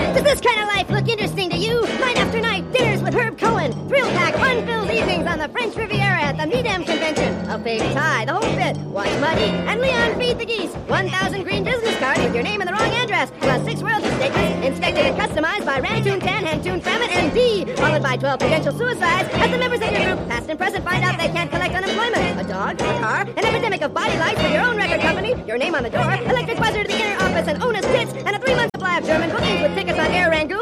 Does this kind of life look interesting to you? Night after night, dinners with Herb Cohen, thrill-packed, fun-filled evenings on the French Riviera at the Needham Convention, a big tie, the whole bit, watch Muddy, and Leon Feed the Geese, 1,000 green business cards with your name in the wrong address, plus 6 royalty statements, inspected and customized by Rantoon Tan, Hantoon Framit, and D, followed by 12 potential suicides as the members of your group, past and present, find out they can't collect unemployment, a dog, a car, an epidemic of body lights for your own record company, your name on the door, electric buzzer to the inner office and owner's tits, and a 3-month supply of German bookings with tickets on Air Rangoon